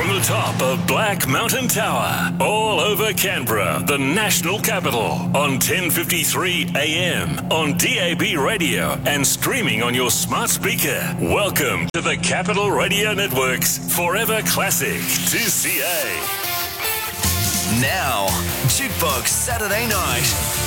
from the top of Black Mountain Tower, all over Canberra, the national capital, on 1053 AM, on DAB radio and streaming on your smart speaker. Welcome to the Capital Radio Network's Forever Classic 2CA. Now, Jukebox Saturday Night